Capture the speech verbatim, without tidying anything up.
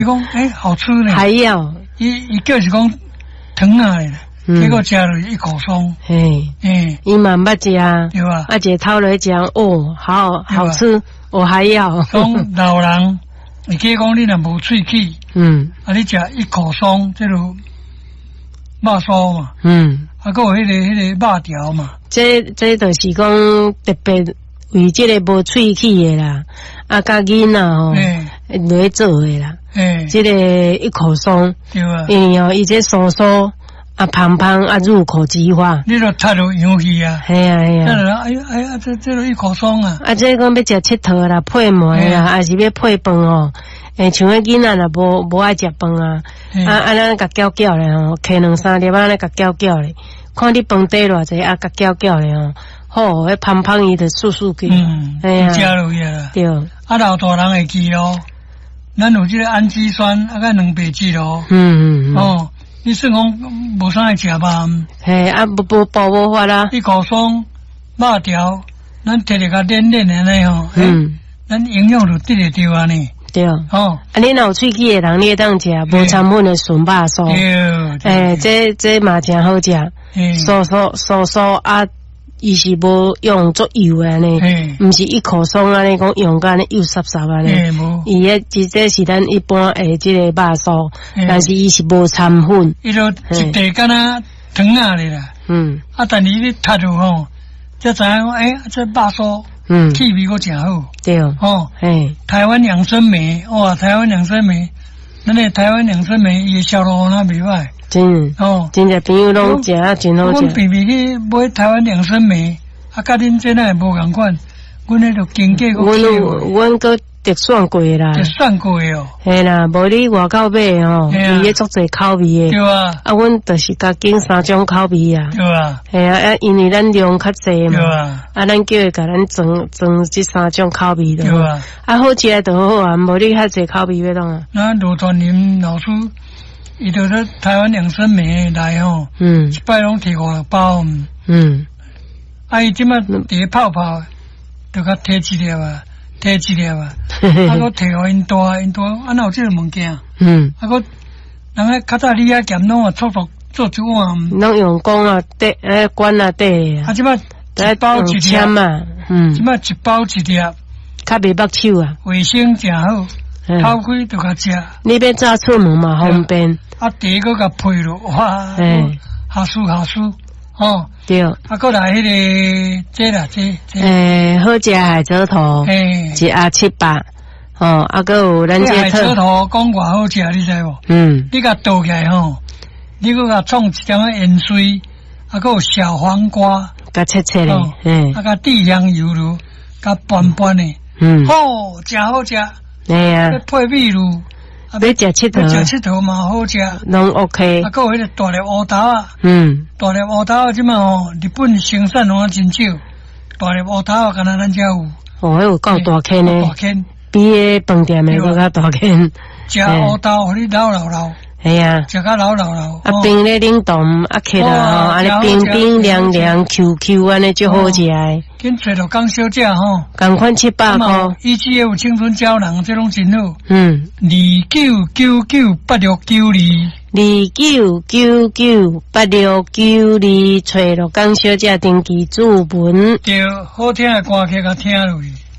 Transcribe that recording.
伊讲诶好吃呢， 还要伊伊叫是讲糖啊嘞，结果食落一口松， 嘿， 诶， 伊嘛捌食， 对吧？ 啊，姐掏来讲，哦，好好吃，我还要。 讲老人，你假讲你若无喙齿， 嗯， 啊，你食一口松，这种肉酥嘛， 嗯， 啊，还有迄个迄个肉条嘛， 这这就是讲特别为这个无喙齿的啦，啊，甲囡仔吼，来做的啦， 诶， 这个一口松， 对啊， 因为哦，伊这酥酥啊，胖胖啊，入口即化， 你著踢落羊去啊， 系啊系啊，哎呀哎呀，这这个一口松啊， 啊，这讲要食佚佗啦，配糜啦，还是要配饭哦。诶，像迄囡仔若无无爱食饭啊，啊啊，咱甲搅搅咧吼，摕两三粒啊，咧甲搅搅咧，看你饭底偌济啊，甲搅搅咧吼，好，迄胖胖伊就速速去， 嗯， 哎呀， 食落去啦， 对， 啊，老大人会记咯，咱有即个氨基酸啊，甲蛋白质咯， 嗯嗯， 哦，你算讲无啥爱食吧？ 嘿，啊，无无包无法啦， 一口松肉条，咱摕嚟甲练练安尼吼，嗯，咱营养就得得着安尼。 对，哦，啊，你若有喙齿的人，你会当食无掺粉的纯肉酥，对，诶，这这嘛真好食，酥酥酥酥啊，伊是无用足油的呢，毋是一口松安尼讲用甲安尼油湿湿安尼，伊迄即这是咱一般诶即个肉酥，但是伊是无掺粉， 伊就一地敢若糖啊咧啦，嗯，啊，但是你踢着吼，才知影讲，诶，这肉酥。嗯，气味阁真好， 对哦， 嘿，台湾养生梅，哇，台湾养生梅，咱个台湾养生梅伊销路那袂歹， 真哦，真侪朋友拢食啊，真好食。 阮平平去买台湾养生梅，啊，甲恁这那无共款，阮迄个经过个。 阮阮个特选过啦， 特选过哦， 嘿啦，无你外口买哦，伊迄足侪口味诶， 对啊， 啊，阮就是甲拣三种口味啊， 对啊， 嘿啊，啊，因为咱量较济嘛， 对啊， 啊，咱叫伊甲咱装装即三种口味的， 对啊， 啊，好食诶就好啊，无你较济口味要弄啊。 那罗传林老师，伊就咧台湾养生梅来吼，嗯，一摆拢摕五六包，嗯，啊，伊即摆伫泡泡，就甲摕一粒啊。摕一粒啊，啊，搁摕互因大，因大，啊，哪有即个物件？嗯，啊，搁人个较早厉害咸拢啊，速速做一碗。 拢用讲啊，底诶管啊底啊。啊， 即摆一包一粒嘛，嗯， 即摆一包一粒， 较袂目手啊。 卫生真好，偷开就甲食。 你要早出门嘛方便。 啊，茶搁甲配落，哇，下输下输。哦，对，啊，过来迄个这啦，这这，诶， 好食海蜇头，诶，一鸭七八，哦，啊，个有咱这海蜇头讲偌好食，你知无？嗯，你甲倒起来吼，你搁甲创一点仔盐水，啊，个有小黄瓜， 甲切切咧， 嗯，啊，甲地香油卤，甲拌拌的，嗯，好，真好食， 哎呀， 配米露。 要食佚佗， 食佚佗嘛好食， 拢 OK。 啊，还有迄个大粒乌豆啊，嗯，大粒乌豆啊，即嘛吼，日本生产拢真少，大粒乌豆啊，敢若咱遮有。 哦，迄有够大坑呢， 大坑， 比迄饭店的更较大坑。 食乌豆，互你老老老。 系啊， 食甲老老老。 啊，冰咧冷冻，啊，起来吼，安尼冰冰凉凉 Q Q 安尼就好食诶。 紧找到讲小姐吼， 共款七百块。 以前有青春胶囊，这拢真好。 嗯， 二九九九八六九二， 二九九九八六九二，找到讲小姐登记注文。 对，好听诶歌曲甲听落去。